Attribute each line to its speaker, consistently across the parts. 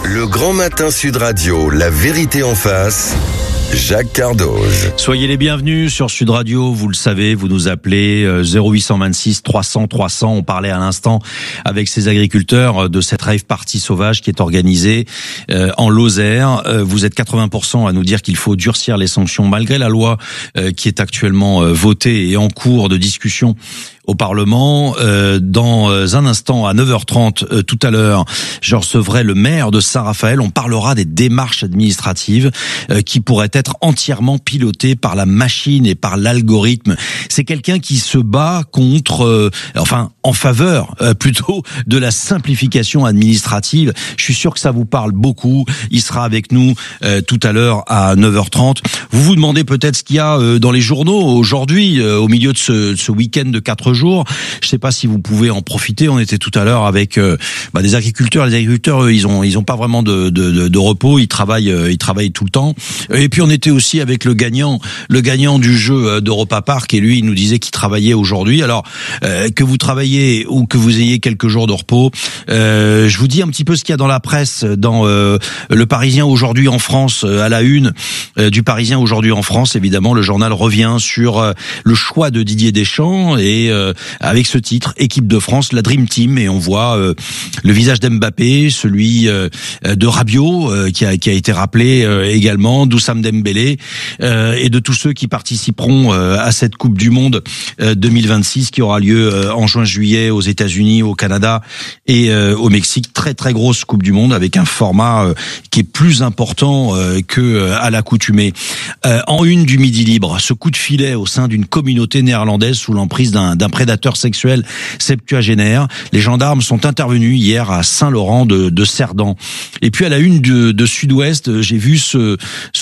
Speaker 1: Le Grand Matin Sud Radio, la vérité en face, Jacques Cardoz.
Speaker 2: Soyez les bienvenus sur Sud Radio, vous le savez, vous nous appelez 0826 300 300. On parlait à l'instant avec ces agriculteurs de cette rave party sauvage qui est organisée en Lozère. Vous êtes 80% à nous dire qu'il faut durcir les sanctions malgré la loi qui est actuellement votée et en cours de discussion au Parlement. Dans un instant, à 9h30, tout à l'heure, je recevrai le maire de Saint-Raphaël. On parlera des démarches administratives qui pourraient être entièrement pilotées par la machine et par l'algorithme. C'est quelqu'un qui se bat contre, en faveur plutôt de la simplification administrative. Je suis sûr que ça vous parle beaucoup. Il sera avec nous tout à l'heure à 9h30. Vous vous demandez peut-être ce qu'il y a dans les journaux aujourd'hui, au milieu de ce week-end de 4 jours. Je ne sais pas si vous pouvez en profiter. On était tout à l'heure avec des agriculteurs. Les agriculteurs, eux, ils ont pas vraiment de repos. Ils travaillent tout le temps. Et puis on était aussi avec le gagnant du jeu d'Europa Park. Et lui, il nous disait qu'il travaillait aujourd'hui. Alors que vous travaillez ou que vous ayez quelques jours de repos, je vous dis un petit peu ce qu'il y a dans la presse, dans le Parisien aujourd'hui en France, à la une du Parisien aujourd'hui en France. Évidemment, le journal revient sur le choix de Didier Deschamps et avec ce titre, équipe de France, la Dream Team, et on voit le visage d'Mbappé, celui de Rabiot qui a été rappelé également, d'Oussam Dembélé et de tous ceux qui participeront à cette Coupe du Monde 2026 qui aura lieu en juin-juillet aux États-Unis, au Canada et au Mexique. Très très grosse Coupe du Monde avec un format qui est plus important que à l'accoutumée. En une du Midi Libre, ce coup de filet au sein d'une communauté néerlandaise sous l'emprise d'un prédateur sexuel septuagénaire. Les gendarmes sont intervenus hier à Saint-Laurent de Cerdan. Et puis à la une de Sud-Ouest, j'ai vu ce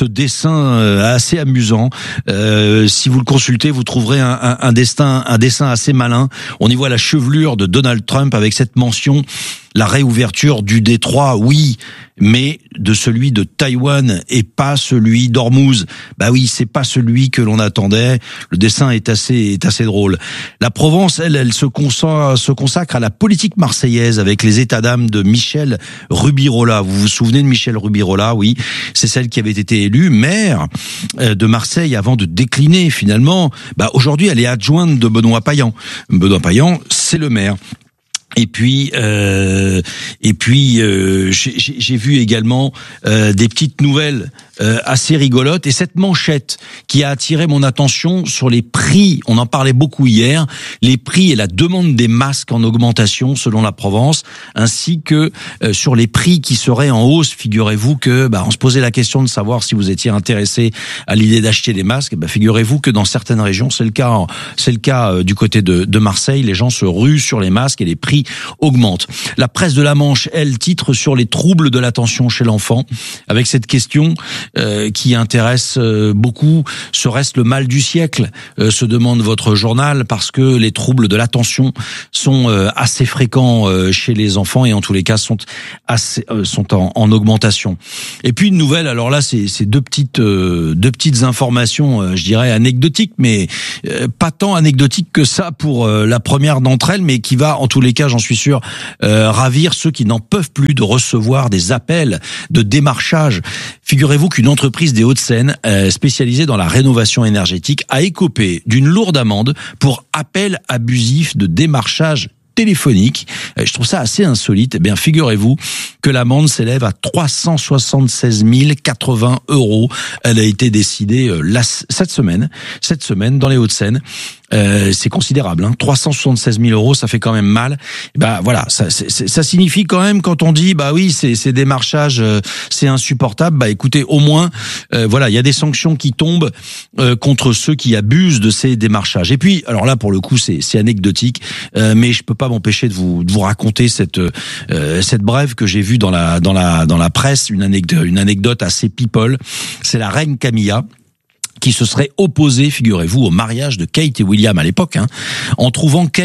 Speaker 2: dessin assez amusant. Si vous le consultez, vous trouverez un dessin assez malin. On y voit la chevelure de Donald Trump avec cette mention: la réouverture du détroit, oui, mais de celui de Taïwan et pas celui d'Ormuz. Bah oui, c'est pas celui que l'on attendait. Le dessin est assez drôle. La Provence, elle se consacre à la politique marseillaise avec les états d'âme de Michel Rubirola. Vous vous souvenez de Michel Rubirola? Oui, c'est celle qui avait été élue maire de Marseille avant de décliner finalement. Bah aujourd'hui, elle est adjointe de Benoît Payan. Benoît Payan, c'est le maire. Et puis j'ai vu également des petites nouvelles assez rigolotes, et cette manchette qui a attiré mon attention sur les prix, on en parlait beaucoup hier, les prix et la demande des masques en augmentation selon la Provence, ainsi que sur les prix qui seraient en hausse. Figurez-vous que on se posait la question de savoir si vous étiez intéressé à l'idée d'acheter des masques. Figurez-vous que dans certaines régions, c'est le cas du côté de Marseille, les gens se ruent sur les masques et les prix augmente. La presse de la Manche, elle, titre sur les troubles de l'attention chez l'enfant, avec cette question qui intéresse beaucoup: serait-ce le mal du siècle, se demande votre journal, parce que les troubles de l'attention sont assez fréquents chez les enfants et en tous les cas sont en augmentation. Et puis une nouvelle, alors là c'est deux petites informations, je dirais anecdotiques, mais pas tant anecdotiques que ça pour la première d'entre elles, mais qui va en tous les cas, j'en suis sûr, ravir ceux qui n'en peuvent plus de recevoir des appels de démarchage. Figurez-vous qu'une entreprise des Hauts-de-Seine spécialisée dans la rénovation énergétique a écopé d'une lourde amende pour appel abusif de démarchage téléphonique. Je trouve ça assez insolite. Eh bien, figurez-vous que l'amende s'élève à 376 080 €. Elle a été décidée cette semaine dans les Hauts-de-Seine. C'est considérable, 376 000 €, ça fait quand même mal. Voilà, ça signifie quand même, quand on dit oui, ces démarchages, c'est insupportable. Écoutez, au moins, il y a des sanctions qui tombent contre ceux qui abusent de ces démarchages. Et puis, alors là, pour le coup, c'est anecdotique, mais je peux pas m'empêcher de vous raconter cette brève que j'ai vue dans la presse, une anecdote assez people. C'est la reine Camilla qui se serait opposée, figurez-vous, au mariage de Kate et William à l'époque, en trouvant Kate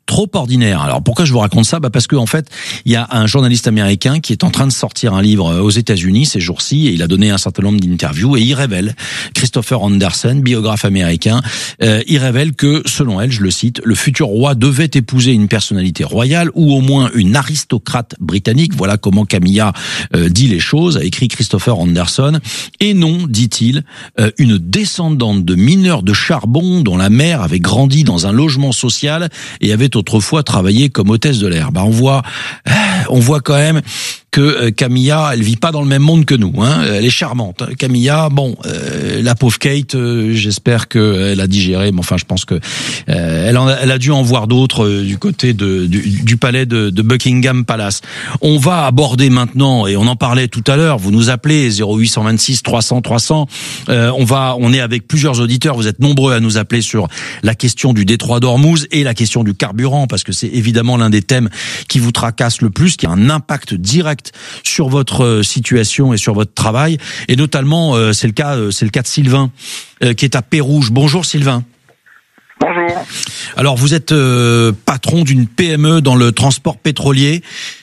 Speaker 2: trop ordinaire. Alors pourquoi je vous raconte ça ? Parce que en fait, il y a un journaliste américain qui est en train de sortir un livre aux États-Unis ces jours-ci, et il a donné un certain nombre d'interviews, et il révèle, Christopher Anderson, biographe américain, il révèle que, selon elle, je le cite, le futur roi devait épouser une personnalité royale ou au moins une aristocrate britannique. Voilà comment Camilla dit les choses, a écrit Christopher Anderson. Et non, dit-il, une descendante de mineurs de charbon dont la mère avait grandi dans un logement social et avait autrefois travaillé comme hôtesse de l'air. On voit quand même que Camilla, elle vit pas dans le même monde que nous, hein. Elle est charmante, Camilla. La pauvre Kate, j'espère que elle a digéré, mais enfin, je pense que elle a dû en voir d'autres du côté du palais de Buckingham Palace. On va aborder maintenant, et on en parlait tout à l'heure. Vous nous appelez 0826 300 300. On est avec plusieurs auditeurs. Vous êtes nombreux à nous appeler sur la question du détroit d'Ormuz et la question du carburant, parce que c'est évidemment l'un des thèmes qui vous tracasse le plus, qui a un impact direct sur votre situation et sur votre travail, et notamment c'est le cas de Sylvain qui est à Pérouges. Bonjour Sylvain.
Speaker 3: Bonjour.
Speaker 2: Alors vous êtes patron d'une PME dans le transport pétrolier,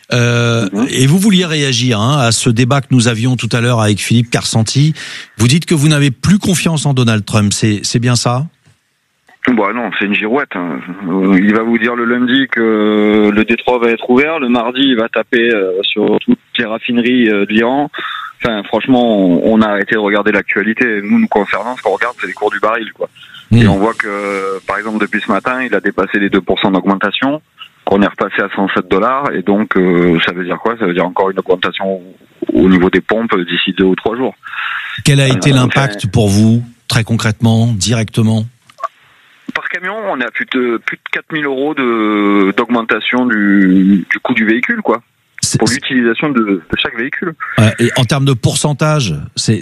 Speaker 2: et vous vouliez réagir à ce débat que nous avions tout à l'heure avec Philippe Carsanti. Vous dites que vous n'avez plus confiance en Donald Trump, c'est bien ça ?
Speaker 3: Non, c'est une girouette. Il va vous dire le lundi que le détroit va être ouvert, le mardi il va taper sur toutes les raffineries de l'Iran. Enfin, franchement, on a arrêté de regarder l'actualité. Nous concernant, ce qu'on regarde, c'est les cours du baril, quoi. Et on voit que, par exemple, depuis ce matin, il a dépassé les 2% d'augmentation, qu'on est repassé à $107, et donc ça veut dire quoi ? Ça veut dire encore une augmentation au niveau des pompes d'ici 2 ou 3 jours.
Speaker 2: Quel a été l'impact pour vous, très concrètement, directement ?
Speaker 3: Par camion, on est à plus de 4 000 euros d'augmentation du coût du véhicule, quoi. Pour l'utilisation de chaque véhicule.
Speaker 2: Et en termes de pourcentage,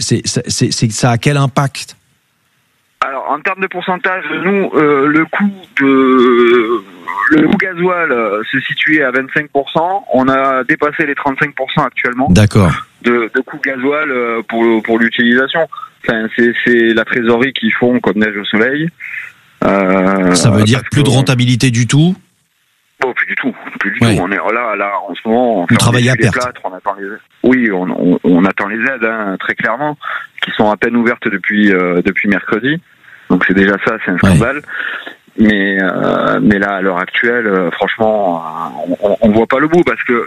Speaker 2: ça a quel impact ?
Speaker 3: Alors, en termes de pourcentage, nous, le coût gasoil se situait à 25%. On a dépassé les 35% actuellement.
Speaker 2: D'accord.
Speaker 3: De coût gasoil pour l'utilisation. Enfin, c'est la trésorerie qu'ils font comme neige au soleil.
Speaker 2: Ça veut dire plus de rentabilité du tout ?
Speaker 3: Plus du tout.
Speaker 2: Ouais.
Speaker 3: On est là en ce moment.
Speaker 2: On travaille à perte.
Speaker 3: On attend les aides. Oui, on attend les aides, très clairement, qui sont à peine ouvertes depuis mercredi. Donc c'est déjà ça, c'est un scandale. Ouais. Mais là, à l'heure actuelle, franchement, on voit pas le bout, parce que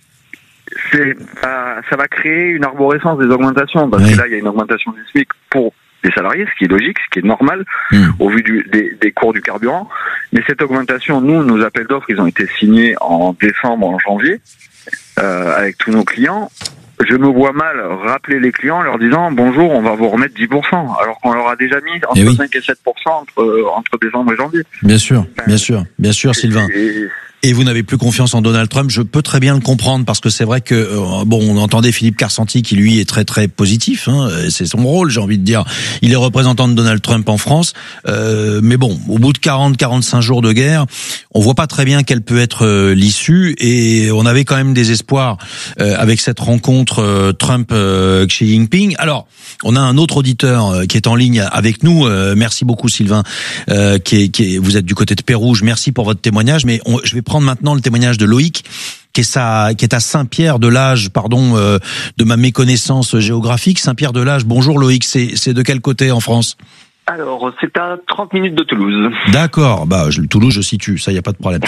Speaker 3: ça va créer une arborescence des augmentations, parce que là, il y a une augmentation du SMIC pour les salariés, ce qui est logique, ce qui est normal au vu des cours du carburant. Mais cette augmentation, nos appels d'offres, ils ont été signés en décembre, en janvier, avec tous nos clients. Je me vois mal rappeler les clients en leur disant bonjour, on va vous remettre 10%, alors qu'on leur a déjà mis entre 5 et 7% entre décembre et janvier.
Speaker 2: Bien sûr, Sylvain. Et vous n'avez plus confiance en Donald Trump, je peux très bien le comprendre, parce que c'est vrai que on entendait Philippe Carsanti qui lui est très très positif, c'est son rôle, j'ai envie de dire. Il est représentant de Donald Trump en France, mais bon, au bout de 40-45 jours de guerre, on voit pas très bien quelle peut être l'issue, et on avait quand même des espoirs avec cette rencontre Trump Xi Jinping. Alors, on a un autre auditeur qui est en ligne avec nous. Merci beaucoup Sylvain, vous êtes du côté de Pérouges. Merci pour votre témoignage, mais je vais prendre maintenant le témoignage de Loïc, qui est à Saint-Pierre-de-Lage, de ma méconnaissance géographique. Saint-Pierre-de-Lage, bonjour Loïc, c'est de quel côté en France ?
Speaker 4: Alors, c'est à 30 minutes de Toulouse.
Speaker 2: D'accord, Toulouse je situe, ça y a pas de problème.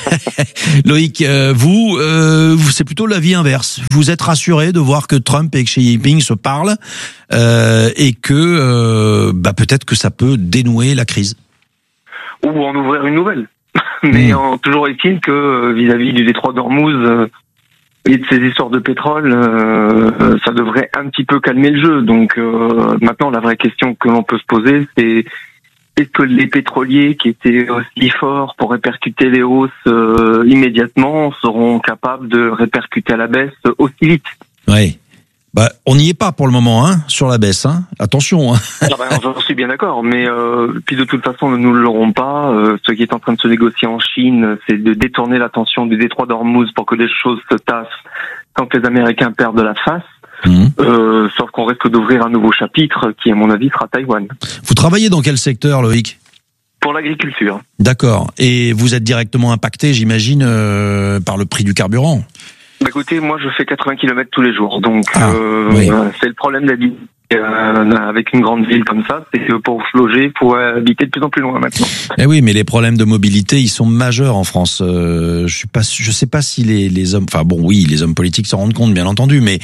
Speaker 2: Loïc, vous c'est plutôt l'avis inverse. Vous êtes rassuré de voir que Trump et Xi Jinping se parlent et que peut-être que ça peut dénouer la crise.
Speaker 4: Ou en ouvrir une nouvelle. Mais toujours est-il que vis-à-vis du détroit d'Ormuz et de ces histoires de pétrole, ça devrait un petit peu calmer le jeu. Donc maintenant, la vraie question que l'on peut se poser, c'est est-ce que les pétroliers qui étaient aussi forts pour répercuter les hausses immédiatement seront capables de répercuter à la baisse aussi vite ?
Speaker 2: Oui. On n'y est pas pour le moment, sur la baisse, Attention,
Speaker 4: J'en suis bien d'accord, mais puis de toute façon, nous ne l'aurons pas. Ce qui est en train de se négocier en Chine, c'est de détourner l'attention du détroit d'Ormuz pour que les choses se tassent quand les Américains perdent la face. Sauf qu'on risque d'ouvrir un nouveau chapitre qui, à mon avis, sera Taïwan.
Speaker 2: Vous travaillez dans quel secteur, Loïc ?
Speaker 4: pour l'agriculture.
Speaker 2: D'accord. Et vous êtes directement impacté, j'imagine, par le prix du carburant.
Speaker 4: Écoutez, moi je fais 80 km tous les jours, donc
Speaker 2: oui.
Speaker 4: C'est le problème d'habiter avec une grande ville comme ça, c'est que pour se loger, il faut habiter de plus en plus loin maintenant.
Speaker 2: Eh oui, mais les problèmes de mobilité, ils sont majeurs en France. Je sais pas si les hommes, enfin bon, oui, les hommes politiques s'en rendent compte, bien entendu, mais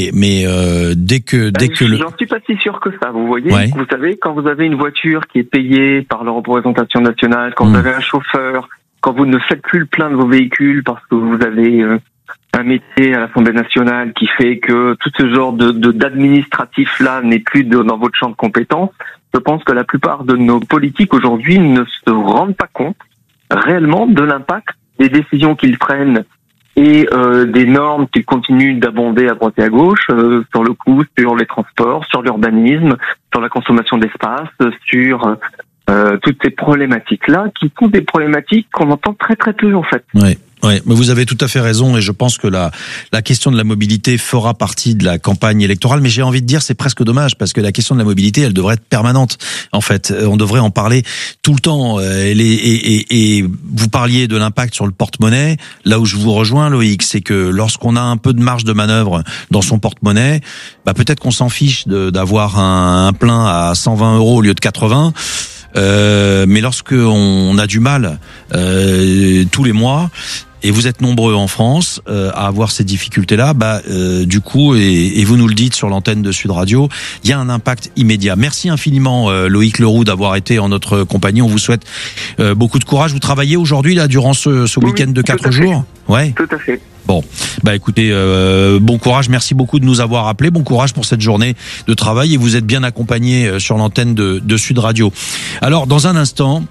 Speaker 2: dès que
Speaker 4: J'en suis pas si sûr que ça. Vous voyez,
Speaker 2: Ouais.
Speaker 4: vous savez, quand vous avez une voiture qui est payée par la représentation nationale, quand vous avez un chauffeur, quand vous ne faites plus le plein de vos véhicules parce que vous avez un métier à l'Assemblée nationale qui fait que tout ce genre d'administratif là n'est plus dans votre champ de compétences, je pense que la plupart de nos politiques aujourd'hui ne se rendent pas compte réellement de l'impact des décisions qu'ils prennent et des normes qu'ils continuent d'abonder à droite et à gauche sur le coût, sur les transports, sur l'urbanisme, sur la consommation d'espace, sur toutes ces problématiques-là qui sont des problématiques qu'on entend très très peu en fait.
Speaker 2: Ouais. Ouais, mais vous avez tout à fait raison et je pense que la question de la mobilité fera partie de la campagne électorale, mais j'ai envie de dire c'est presque dommage parce que la question de la mobilité elle devrait être permanente. En fait, on devrait en parler tout le temps. Et vous parliez de l'impact sur le porte-monnaie. Là où je vous rejoins, Loïc, c'est que lorsqu'on a un peu de marge de manœuvre dans son porte-monnaie, bah peut-être qu'on s'en fiche d'avoir un plein à 120 € au lieu de 80. Mais lorsque on a du mal tous les mois, et vous êtes nombreux en France à avoir ces difficultés-là, du coup, et vous nous le dites sur l'antenne de Sud Radio, il y a un impact immédiat. Merci infiniment Loïc Leroux d'avoir été en notre compagnie. On vous souhaite beaucoup de courage. Vous travaillez aujourd'hui là durant ce week-end de 4 jours ? Ouais.
Speaker 4: Tout à fait.
Speaker 2: Bon, écoutez, bon courage, merci beaucoup de nous avoir appelés, bon courage pour cette journée de travail et vous êtes bien accompagnés sur l'antenne de Sud Radio. Alors, dans un instant,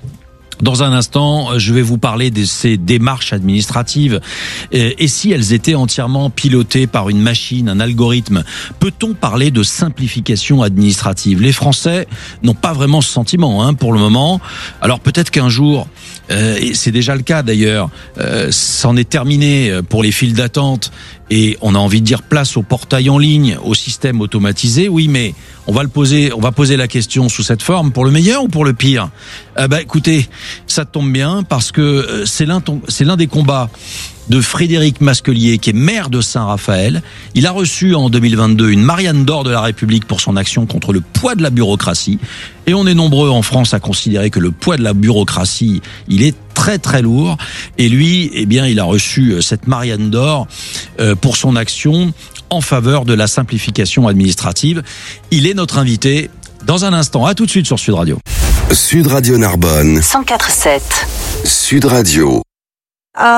Speaker 2: je vais vous parler de ces démarches administratives. Et si elles étaient entièrement pilotées par une machine, un algorithme, peut-on parler de simplification administrative ? Les Français n'ont pas vraiment ce sentiment pour le moment. Alors peut-être qu'un jour, et c'est déjà le cas d'ailleurs, c'en est terminé pour les files d'attente et on a envie de dire place au portail en ligne, au système automatisé. Oui, mais on va poser la question sous cette forme, pour le meilleur ou pour le pire ? Écoutez, ça tombe bien parce que c'est l'un des combats de Frédéric Masquelier, qui est maire de Saint-Raphaël. Il a reçu en 2022 une Marianne d'or de la République pour son action contre le poids de la bureaucratie. Et on est nombreux en France à considérer que le poids de la bureaucratie, il est très très lourd. Et lui, il a reçu cette Marianne d'or pour son action en faveur de la simplification administrative. Il est notre invité dans un instant. À tout de suite sur Sud Radio.
Speaker 1: Sud Radio Narbonne.
Speaker 5: 104.7.
Speaker 1: Sud Radio.